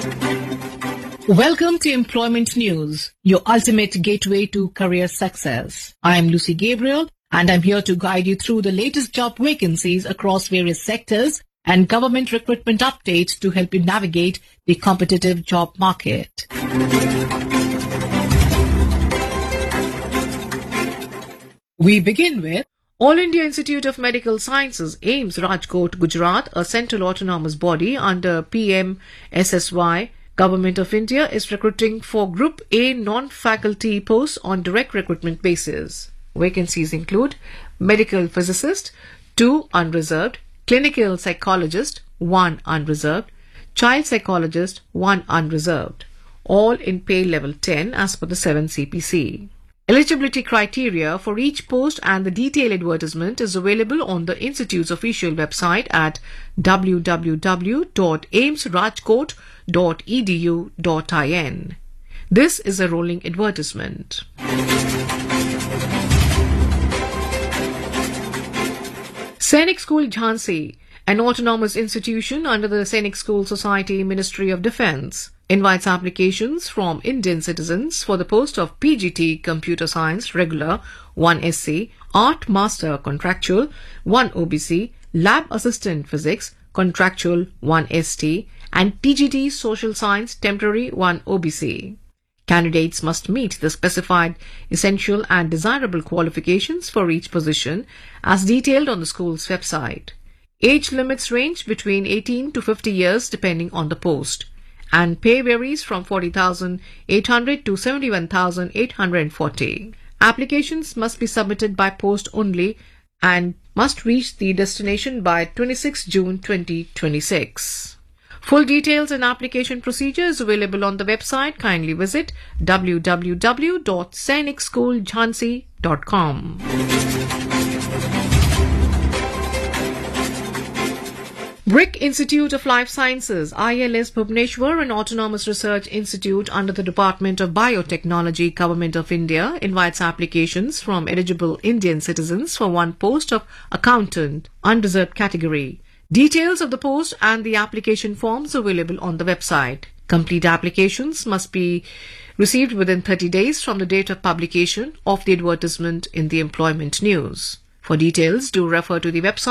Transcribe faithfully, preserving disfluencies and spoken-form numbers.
Welcome to Employment News, your ultimate gateway to career success. I am Lucy Gabriel, and I'm here to guide you through the latest job vacancies across various sectors and government recruitment updates to help you navigate the competitive job market. We begin with All India Institute of Medical Sciences, AIIMS, Rajkot, Gujarat, a central autonomous body under P M S S Y. Government of India is recruiting for Group A non-faculty posts on direct recruitment basis. Vacancies include medical physicist, two unreserved, clinical psychologist, one unreserved, child psychologist, one unreserved, all in pay level ten as per the seven C P C. Eligibility criteria for each post and the detailed advertisement is available on the Institute's official website at w w w dot aims rajkot dot e d u dot in. This is a rolling advertisement. Sainik School Jhansi, an autonomous institution under the Sainik School Society, Ministry of Defence, invites applications from Indian citizens for the post of P G T Computer Science Regular one S C, Art Master Contractual one O B C, Lab Assistant Physics Contractual one S T, and T G T Social Science Temporary one O B C. Candidates must meet the specified essential and desirable qualifications for each position as detailed on the school's website. Age limits range between eighteen to fifty years depending on the post, and pay varies from forty thousand eight hundred to seventy-one thousand eight hundred forty. Applications must be submitted by post only and must reach the destination by twenty-sixth June twenty twenty-six. Full details and application procedure is available on the website. Kindly visit w w w dot sainik school jhansi dot com. BRIC Institute of Life Sciences, I L S Bhubaneswar, an autonomous research institute under the Department of Biotechnology, Government of India, invites applications from eligible Indian citizens for one post of accountant, unreserved category. Details of the post and the application forms available on the website. Complete applications must be received within thirty days from the date of publication of the advertisement in the Employment News. For details, do refer to the website